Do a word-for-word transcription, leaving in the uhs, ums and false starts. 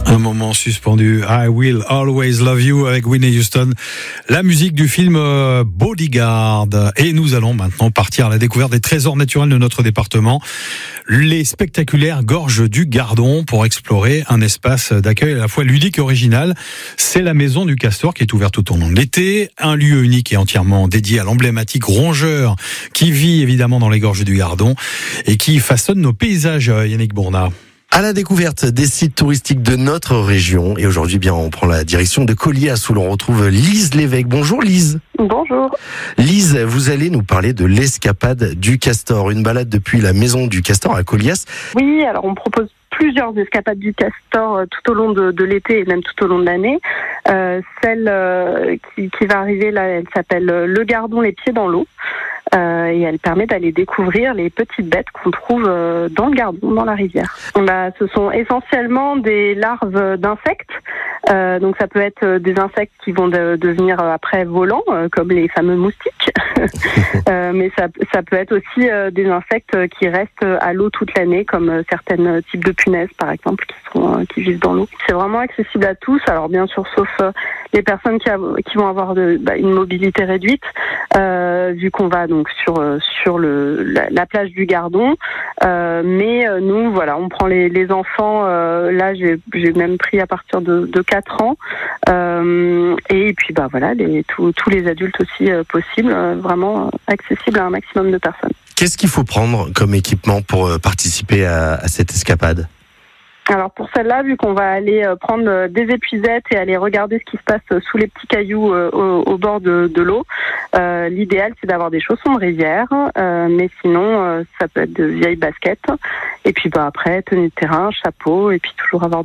Un moment suspendu. I Will Always Love You avec Whitney Houston. La musique du film Bodyguard. Et nous allons maintenant partir à la découverte des trésors naturels de notre département. Les spectaculaires gorges du Gardon pour explorer un espace d'accueil à la fois ludique et original. C'est la Maison du Castor qui est ouverte tout au long de l'été. Un lieu unique et entièrement dédié à l'emblématique rongeur qui vit évidemment dans les gorges du Gardon et qui façonne nos paysages, Yannick Bournat. À la découverte des sites touristiques de notre région. Et aujourd'hui, bien, on prend la direction de Collias où l'on retrouve Lise Lévesque. Bonjour Lise. Bonjour. Lise, vous allez nous parler de l'escapade du Castor, une balade depuis la Maison du Castor à Collias. Oui, alors on propose plusieurs escapades du Castor tout au long de, de l'été et même tout au long de l'année. Euh, celle euh, qui, qui va arriver là, elle s'appelle Le Gardon, les pieds dans l'eau. Euh, et elle permet d'aller découvrir les petites bêtes qu'on trouve euh, dans le Gardon, dans la rivière. On a, ce sont essentiellement des larves d'insectes. Euh, donc ça peut être des insectes qui vont de, devenir après volants, euh, comme les fameux moustiques. euh, mais ça, ça peut être aussi euh, des insectes qui restent à l'eau toute l'année, comme euh, certains types de punaises, par exemple, qui, sont, euh, qui vivent dans l'eau. C'est vraiment accessible à tous. Alors bien sûr, sauf euh, les personnes qui, a, qui vont avoir de, bah, une mobilité réduite, euh, vu qu'on va donc sur euh, sur le la, la plage du Gardon. Euh, mais euh, nous, voilà, on prend les, les enfants. Euh, là, j'ai, j'ai même pris à partir de, de quatre ans. Euh, et puis, bah voilà, les, tous, tous les adultes aussi euh, possibles, euh, vraiment accessibles à un maximum de personnes. Qu'est-ce qu'il faut prendre comme équipement pour participer à, à cette escapade ? Alors pour celle-là, vu qu'on va aller prendre des épuisettes et aller regarder ce qui se passe sous les petits cailloux euh, au, au bord de, de l'eau, euh, l'idéal c'est d'avoir des chaussons de rivière, euh, mais sinon euh, ça peut être de vieilles baskets. Et puis bah après tenue de terrain, chapeau, et puis toujours avoir